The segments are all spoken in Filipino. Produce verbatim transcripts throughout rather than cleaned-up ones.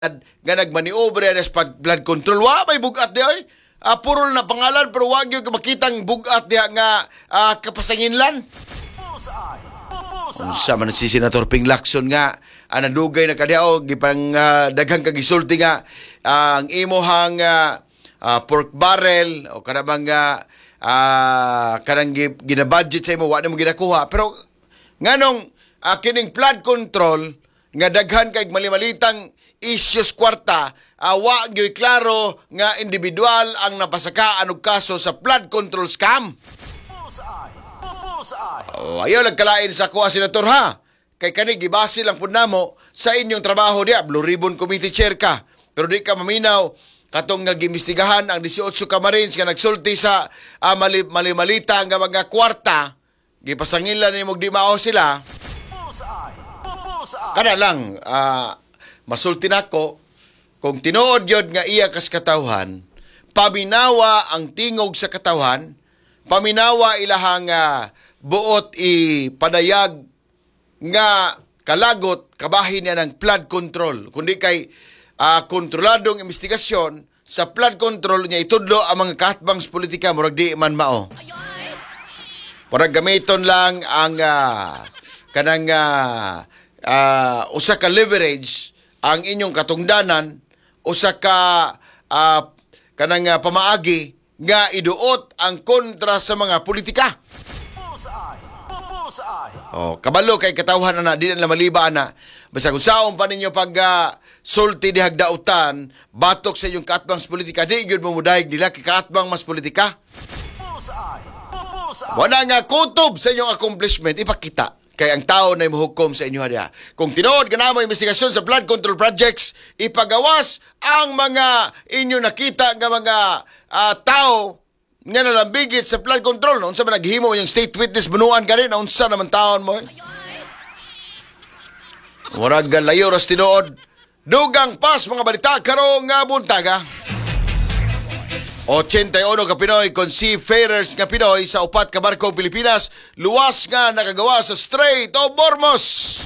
nga nagmaniobre as pag blood control wa may bugat di oy. Uh, purol na pangalan pero wag yung makitang bugat diha nga uh, kapasanginlan. Unsa man si Senator Ping Lacson nga anadugay na kadiao gipang uh, daghang kagisulti nga uh, ang imuhang uh, uh, pork barrel o kada bang uh, uh, kanang ginabudget sa imo wa nimo ginakuha pero nganong uh, kining flood control nga daghan kay malimalitang issues kwarta, uh, wa gyoy klaro nga individual ang napasakaan og kaso sa flood control scam. Oh, ayaw nagkalain sa kuha, Senator, ha? Kay kani gibase lang pud namo sa inyong trabaho diya, Blue Ribbon Committee Chair ka. Pero di ka maminaw katong nagimbestigahan ang eighteen ka Marines nga nagsulti sa uh, mali, mali-malita nga mga kwarta, gipasangilan nimo di mao sila. Kana lang, ah, uh, masulti nako kung tinuod yod nga iya kas katawhan, paminawa ang tingog sa katawhan, paminawa ilahang uh, buot ipadayag nga kalagot kabahin niya ng flood control. Kundi kay uh, kontroladong investigasyon sa flood control niya itudlo ang mga kahatbangs politika murag di man mao. Murag gamiton lang ang uh, kanang uh, uh, usa ka leverage ang inyong katungdanan usa ka uh, kanang uh, pamaagi nga iduot ang kontra sa mga politika. Oh, kabalo kay katawhan na di na maliba na basta kung saon pa ninyo pag uh, sulti di hagdautan batok sa inyong kaatbangs politika di gyud mo mudayeg nila kay kaatbang mas politika. Wala nga kutob sa inyong accomplishment ipakita. Kaya ang tao na imuhukom sa inyo hadiya. Kung tinuod ka na mo investigasyon sa flood control projects, ipagawas ang mga inyo nakita nga mga uh, tao nga nalambigit sa flood control. Unsa man naghimo yung state witness bunuan ka rin, unsa naman taon mo. Murag layo ras tinuod. Dugang pas mga balita karong nga buntaga. eighty-one ka Pinoy kon seafarers nga Pinoy sa upat ka barko Pilipinas luwas nga nakagawa sa Strait of Hormuz.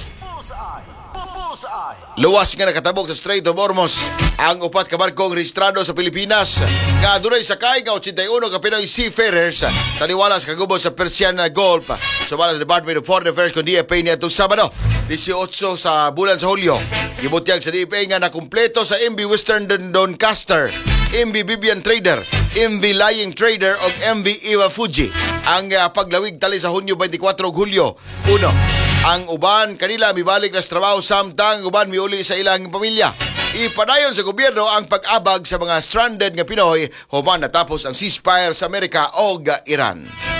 Luwas nga nakatabok sa Strait of Hormuz ang upat ka barkong rehistrado sa Pilipinas nga adunay sakay nga eighty-one ka Pinoy seafarers taliwala sa kagubot sa Persian Gulf. Sumala sa Department of Foreign Affairs kon D F A niadtong Sabado eighteen sa bulan sa Hulyo. Gibutyag sa D F A nga nakumpleto sa M V Western Doncaster, M V Vivian Trader, M V Lying Trader o M V Iwa Fuji ang uh, paglawig tali sa Hunyo twenty-four ug Hulyo one. Ang uban kanila mibalik na sa trabaho samtang uban miuli sa ilang pamilya. Ipadayon sa gobyerno ang pag-abag sa mga stranded nga Pinoy human natapos ang ceasefire sa Amerika o Iran.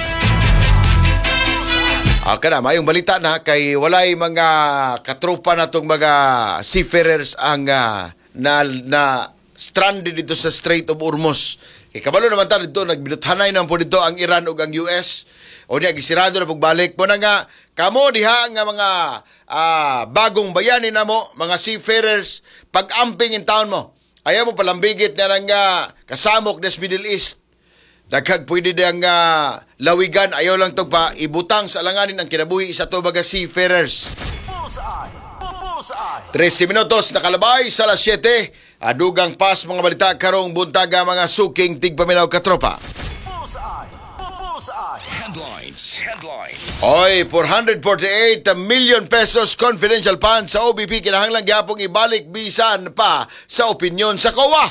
Ah, kana mayong balita na kay walay mga katropa natong mga seafarers ang uh, na na stranded dito sa Strait of Hormuz. Kay kabalo naman ta dito nagbinuthanay naman po dito ang Iran ug ang U S. O niya gisirado na pagbalik mo na nga kamo diha nga mga uh, bagong bayani namo mga seafarers pag-amping in town mo. Ayaw mo palambigit na nga kasamok des Middle East. Daghag pwede diyang uh, lawigan, ayaw lang to pa ibutang sa alanganin ang kinabuhi sa to baga seafarers. thirteen minutos nakalabay sa alas siete. Adugang pas mga balita karong buntaga mga suking tigpaminaw katropa. Headlines. Headlines. Oy, four hundred forty-eight million pesos confidential funds sa O B P kinahanglan gyapong ibalik bisan pa sa opinyon sa C O A.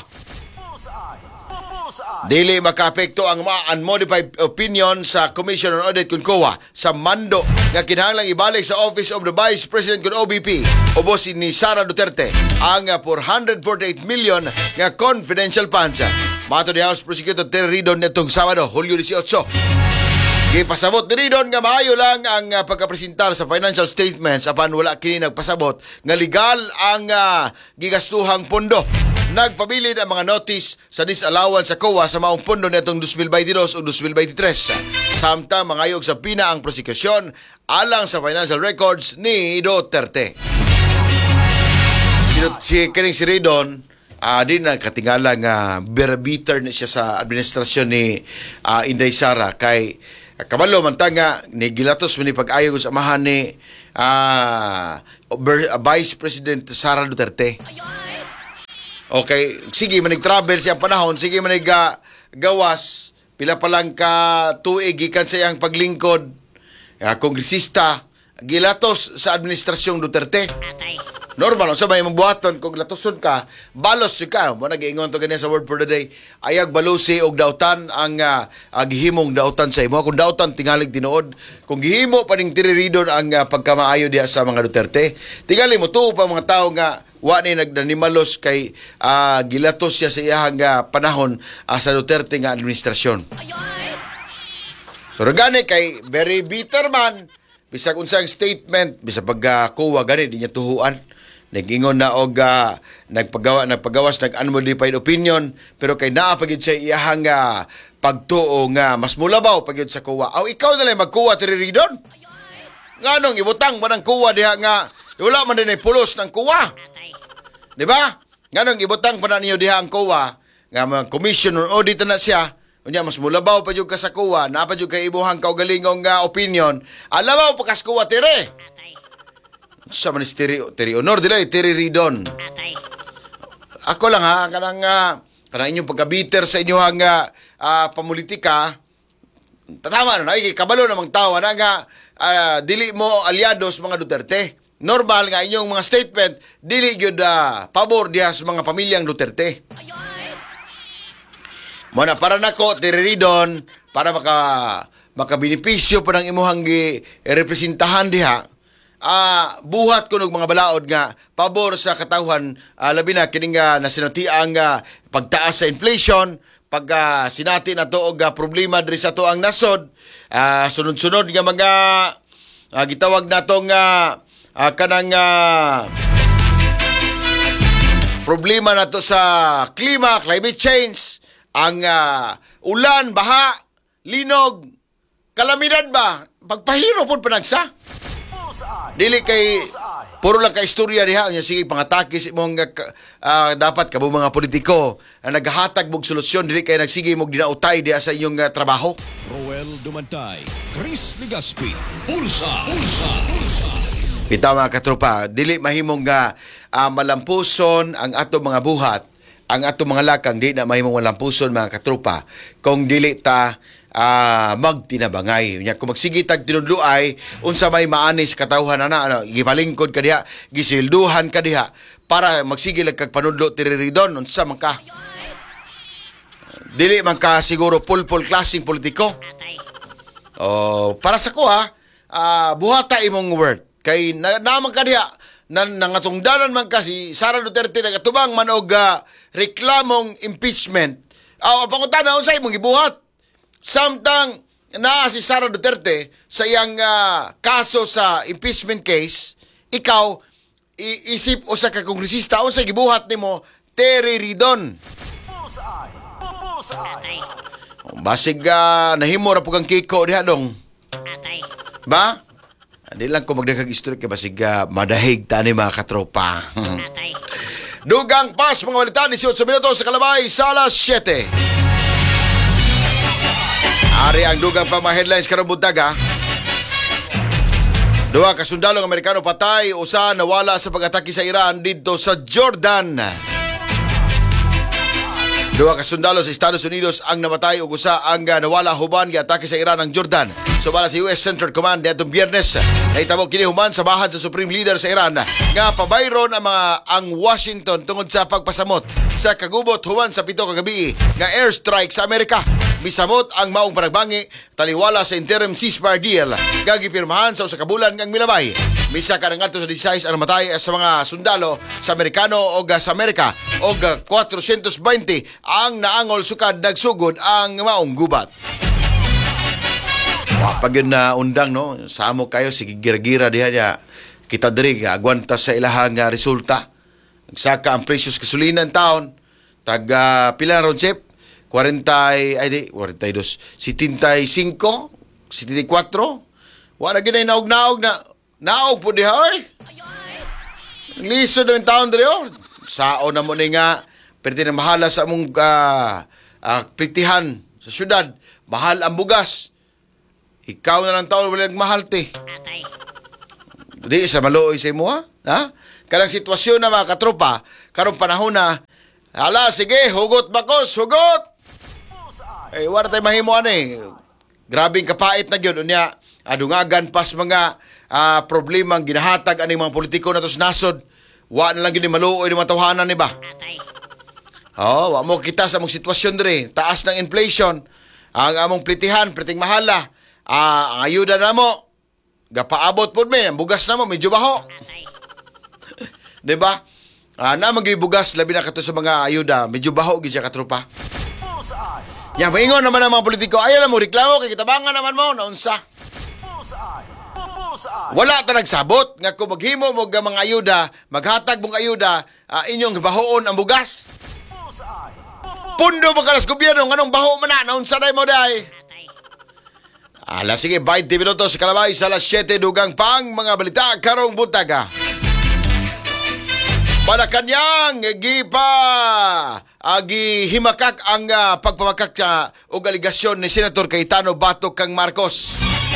Dili makaapekto ang unmodified opinion sa Commission on Audit kun C O A sa mando nga kinahanglang ibalik sa Office of the Vice President kun O B P ubos ni Sara Duterte ang four hundred forty-eight million nga confidential funds. Mato ni House Prosecutor Terry Ridon nitong Sabado, Hulyo eighteen. Gipasabot ni Ridon nga maayo lang ang uh, pagkapresentar sa financial statements apan wala kini nagpasabot nga legal ang uh, gigastuhang pondo. Nagpabilin ang mga notice sa disallowance sa C O A sa maong pondo netong twenty twenty-two o twenty twenty-three. Samtang mangayog sa pina ang prosekusyon alang sa financial records ni Duterte. Si, si kining si Ridon uh, di na katingala nga uh, bitter na siya sa administrasyon ni uh, Inday Sara kay kabalo man ta nga ni gilatos man ni pag-ayog sa amahan ni uh, Vice President Sara Duterte. Okay, sige manig travel siyang panahon, sige manig uh, gawas, pila pa lang ka tuig gikan sa iyang paglingkod, uh, kongresista, gilatos sa administrasyong Duterte. Normal, sa may mabuhaton, kung latoson ka, balos yun ka. Mo nag-iingon to ganyan sa word for the day. Ayag balusi og dautan ang uh, gihimong dautan sa imo. Kung dautan, tingalig tinuod. Kung gihimo pa ning tiriridon ang uh, pagkamaayo diya sa mga Duterte. Tingali mo, tuo pa mga tao nga wa ni nagdanimalos kay uh, gilatos siya sa iyahang uh, panahon uh, sa Duterte nga administrasyon. So, gani kay very bitter man. Bisag unsang statement, bisa pagkuha uh, gani, di niya tuhuan. Nag-ingon na og uh, nagpagawa nagpagawas nag-unmodified opinion pero kay naa pagid sa iyahang uh, pagtuo nga mas mulabaw pagid sa kuwa. Aw ikaw na lang magkuha tiriridon. Nganong ibutang man ang kuwa diha nga wala man din ay pulos ng kuwa. Di ba? Nganong ibutang pa na niyo diha ang kuwa nga mga commission or audit na siya. Unya mas mulabaw pa jud ka sa kuwa, na pa jud kay ibuhang kaugalingong nga opinion. Alabaw pa kas kuwa tire. Sa manis tiri, tiri honor dilay, tiri ridon. Ako lang ha, kanang, uh, kanang inyong pagkabiter sa inyong uh, uh, pamulitika, tatama na, ay, kabalo namang tawa na nga, uh, dili mo aliados mga Duterte. Normal nga inyong mga statement, dili yun uh, pabor diha sa mga pamilyang Duterte. Muna, para nako, tiri ridon, para maka, makabinipisyo pa ng imuhang representahan diha, Uh, buhat ko ng mga balaod nga pabor sa katawhan, uh, labi na kining uh, nasinati ang uh, pagtaas sa inflation, pag uh, sinati na to og uh, problema diri sa to ang nasod, uh, sunod-sunod nga mga uh, gitawag natong uh, uh, kanang uh, problema na to sa klima, climate change, ang uh, ulan, baha, linog, kalamidad ba, pagpahiro po panagsa. Dili kay puro lang ka istorya diha unya sige pangatake si mong uh, dapat kabo mga politiko ang naghatag mog solusyon dili kay nagsige mog dinautay diha sa inyong uh, trabaho. Roel Dumantay, Chris Legaspi, Pulsa, Pulsa, Pulsa. Bitaw mga katropa, dili mahimong nga uh, malampuson ang ato mga buhat, ang ato mga lakang di na mahimong malampuson mga katropa kung dili ta Ah, uh, magtinabangay. Nya kung magsigitag tinudluay, unsa may maanis katawhan ana, ano, gipalingkod ka diha, gisilduhan ka diha para magsigil kag panudlo tiriridon unsa man ka. Dili man ka siguro pulpul klaseng politiko. Oh, para sa ko ha, uh, buhata imong word kay na, naman ka diha nan nangatungdanan man kasi Sara Duterte nagatubang man og uh, reklamong impeachment. Aw uh, pangutana unsay imong gibuhat? Samtang naa si Sara Duterte sa iyang uh, kaso sa impeachment case, ikaw iisip usa ka kongresista unsa gibuhat nimo tiriridon. Basig uh, nahimo ra pug ang kiko diha dong. Ba? Di lang ko magdaghang istorya kay basig uh, madahig tani mga katropa. Dugang pas mga balita eighteen minutos sa Kalabay sa alas siyete. Ari ang dugang pa mga headlines karong buntag ha. Duha ka sundalong Amerikano patay, usa nawala sa pag-atake sa Iran didto sa Jordan. Duha ka sundalo sa Estados Unidos ang namatay ug usa ang nawala huban gi atake sa Iran ang Jordan. Sumala sa U S Central Command diyatong Biyernes. Nahitabo kini human sa bahad sa Supreme Leader sa Iran nga pabayron ang mga ang Washington tungod sa pagpasamot sa kagubot human sa pito ka gabi nga airstrike sa Amerika. Misamot ang maong panagbangi taliwala sa interim ceasefire deal nga gipirmahan sa usa ka bulan ngang milabay. Misa ka ngadto sa dieciséis ang namatay sa mga sundalo sa Amerikano o sa Amerika og four hundred twenty ang naangol sukad nagsugod ang maong gubat. Pag yun na undang no, sa amo kayo sige gira-gira diha niya kita diri agwanta sa ilahang uh, resulta. Nagsaka ang presyos kasulinan taon tag uh, pila ron chip forty ay di forty-two seventy-five seventy-four wala ginay naog-naog na naog po diha oy. Liso na yung taon diri oh. Sao na mo ni nga perti na mahala sa among uh, uh, plitihan sa syudad. Mahal ang bugas. Ikaw na lang taon wala nagmahal te. Di sa maluoy sa imo ha? Ha? Kanang sitwasyon na mga katropa, karong panahon na Ala, sige, hugot bakos, hugot! Eh, wala tayo mahimo ano eh. Grabing kapait na yun. Unya, adungagan pas mga ah, problemang ginahatag aning mga politiko na to sa nasod. Wa na lang yun maluoy ng matawanan, iba. Oh, wa mo kita sa mong sitwasyon dire. Taas ng inflation. Ang among plitihan, priting mahala. Ah, ang ayuda na mo. Gapaabot po mi, ang bugas na mo, medyo baho. Diba? Ah, na magibugas labi na kato sa mga ayuda, medyo baho gid siya katropa. Ya, maingon naman ang mga politiko, ay alam mo reklamo kay kitabangan naman mo naunsa. Wala ta nagsabot nga kung maghimo mo nga mga ayuda, maghatag mong ayuda, ah, inyong bahoon ang bugas. Pundo mo kalas gobyerno nganong baho man na naunsa day mo day. Ala sige, twenty minutos sa kalabay sa alas siyete dugang pang mga balita karong buntaga. Malacanang gipa agi himakak ang uh, pagpamakak sa og aligasyon ni Senator Cayetano Batok kang Marcos.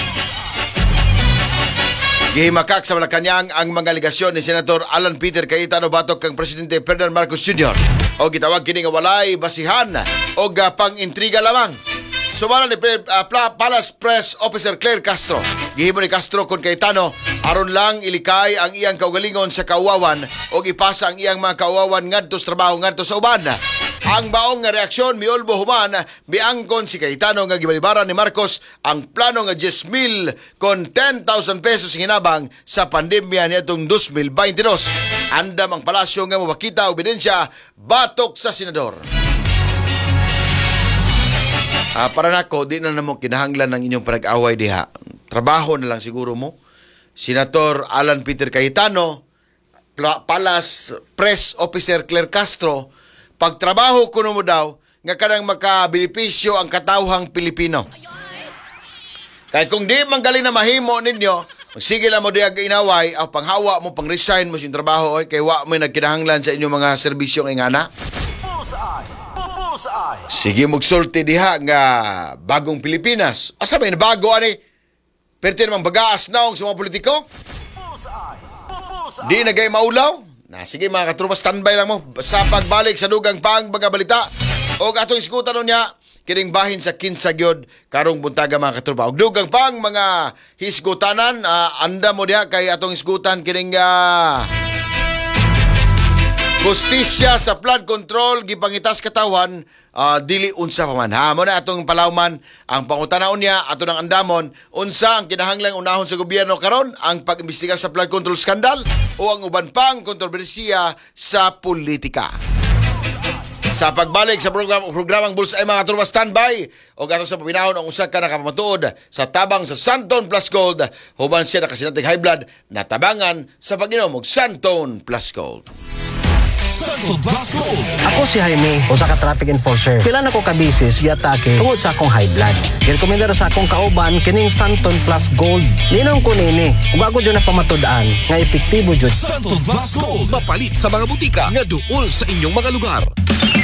Gihimakak sa Malacanang ang mga aligasyon ni Senator Alan Peter Cayetano Batok kang Presidente Ferdinand Marcos Junior O gitawag kini nga walay basihan o uh, pang-intriga lamang. Sumala ni uh, Palace Press Officer Claire Castro. Gihimo ni Castro kon Cayetano aron lang ilikay ang iyang kaugalingon sa kauwawan o ipasa ang iyang mga kauwawan ngadto sa trabaho ngadto sa uban. Ang baong nga reaksyon miolbo human biangkon si Cayetano nga gibalibaran ni Marcos ang plano nga ten mil kon ten thousand pesos hinabang sa pandemya niadtong twenty twenty-two. Andam ang palasyo nga mawakita og ebidensya batok sa senador. Ah, para nako, di na namo kinahanglan ng inyong panag-away diha. Trabaho na lang siguro mo. Senator Alan Peter Cayetano, Palace Press Officer Claire Castro, pagtrabaho kuno mo daw, nga kanang makabilipisyo ang katawhang Pilipino. Kaya kung di man galing na mahimo ninyo, sige lang mo diag inaway, o panghawa mo, pang-resign mo sa trabaho, oy, kay wa mo nagkinahanglan sa inyong mga serbisyong ingana. Sige magsulti diha nga bagong Pilipinas. Asa may nabago ani? Perti namang bagaas naong sa mga politiko? Di na gay maulaw? Na sige mga katrupa, standby lang mo sa pagbalik sa dugang pang mga balita. O atong iskutan nun niya, kining bahin sa kinsa gyud karong buntaga mga katrupa. Og dugang pang mga hisgutanan, uh, anda mo diha kay atong iskutan kining uh, Justisya sa flood control gipangitas katawan uh, dili unsa pa man. Ha mo na atong palawman ang pangutanaon niya ato ng andamon unsa ang kinahanglang unahon sa gobyerno karon ang pag-imbestigar sa flood control scandal o ang uban pang kontrobersiya sa politika. Sa pagbalik sa program, programang Bulsa ay mga turba standby o gato sa paminahon ang usa ka nakapamatuod sa tabang sa Santon Plus Gold human siya nakasinatag high blood na tabangan sa pag-inom og Santon Plus Gold. Santon Plus Gold. Ako si Jaime, usa ka traffic enforcer. Pila na ko ka bisis giatake tungod sa akong high blood. Girekomenda sa akong kauban kining Santon Plus Gold. Linong ko nini, ug ako jud na pamatud-an nga epektibo jud. Santon Plus Gold mapalit sa mga butika nga duol sa inyong mga lugar.